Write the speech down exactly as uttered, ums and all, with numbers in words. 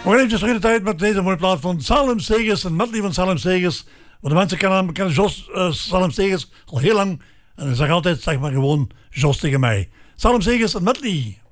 We gaan eventjes terug in de tijd met deze mooie plaat van Salem Segers, een medley van Salem Segers. Want de mensen kennen, kennen Jos uh, Salem Segers al heel lang. En ze zeggen altijd, zeg maar gewoon Jos tegen mij. Salem Segers, een medley.